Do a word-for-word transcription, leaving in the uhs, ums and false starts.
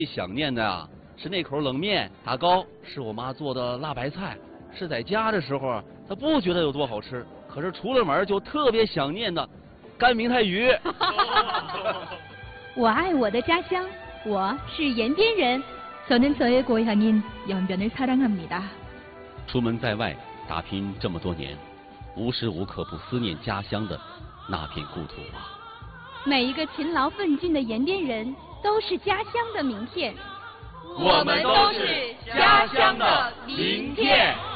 最想念的啊是那口冷面，打糕是我妈做的辣白菜，是在家的时候啊，她不觉得有多好吃，可是出了门就特别想念的干明太鱼。 我爱我的家乡，我是延边人。저는 저의 고향인 연변을 사랑합니다. 出门在外打拼这么多年，无时无刻不思念家乡的那片故土啊。 每一个勤劳奋进的延边人都是家乡的名片。 我们都是家乡的名片。